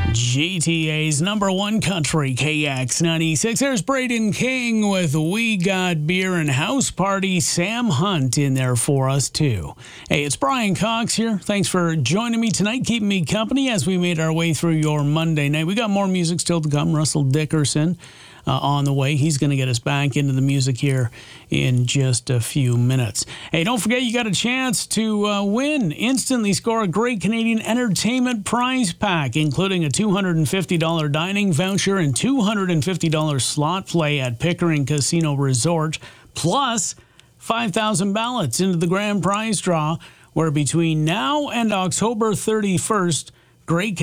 GTA's number one country, KX96. There's Braden King with We Got Beer and House Party. Sam Hunt in there for us, too. Hey, it's Brian Cox here. Thanks for joining me tonight, keeping me company as we made our way through your Monday night. We got more music still to come. Russell Dickerson on the way. He's going to get us back into the music here in just a few minutes. Hey, don't forget you got a chance to win. Instantly score a great Canadian entertainment prize pack, including a $250 dining voucher and $250 slot play at Pickering Casino Resort, plus 5,000 ballots into the grand prize draw, where between now and October 31st, great